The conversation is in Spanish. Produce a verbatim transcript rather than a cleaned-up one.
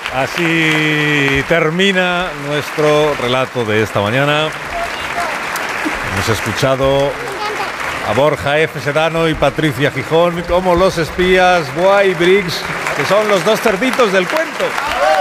Así termina nuestro relato de esta mañana. Hemos escuchado a Borja F. Sedano y Patricia Gijón como los espías Buah y Briggs, que son los dos cerditos del cuento.